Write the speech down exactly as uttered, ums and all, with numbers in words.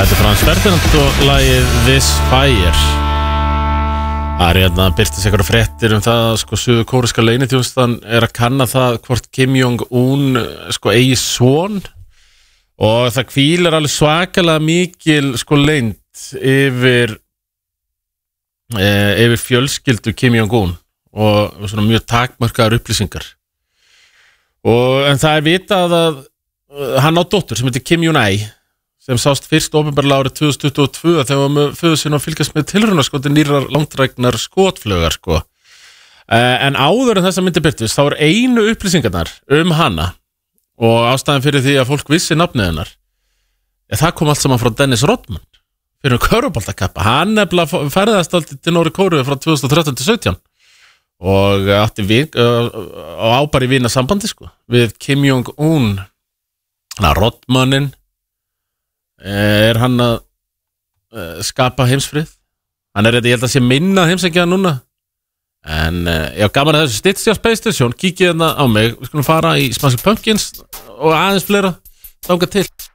Þetta er Frans Ferdinand og lagið This Fire. Það er hérna að byrtast einhverja fréttir um það að sko suður-kóreska leyniþjónustan er að kanna það hvort Kim Jong-un sko eigi son og það hvílir alveg svakalega mikil sko leynd yfir e, yfir fjölskyldu Kim Jong-un og svona mjög takmarkaðar upplýsingar. Og en það er vitað að hann á dóttur sem heitir Kim Jong-un sem sást fyrst opinberlega árið tvö þúsund tuttugu og tvö þegar hann var föður sinn að fylgjast með tilraunarskoti nýrrar langdrægnar skotflaugar sko. En áður en þess að myndi birtist þá er einu upplýsingarnar um hana og ástæðan fyrir því að fólk vissi nafnið hennar. Ja, það kom allt saman frá Dennis Rodman fyrir körfuboltakappa. Hann nefnilega ferðast alltaf til Norður-Kóreu frá tvö þúsund og þrettán til sautján og átti vin, uh, ábæri vina sambandi sko við Kim Jong-un. Rodmanin er hann að uh, skapa heimsfrið. Hann er þetta, ég held að sé minna heimsækja núna. En uh, já, gaman að þessu stitsi á Space Station. Kíkið hérna á mig. Við skulum fara í Smashing Pumpkins og aðeins fleira. Þangað til.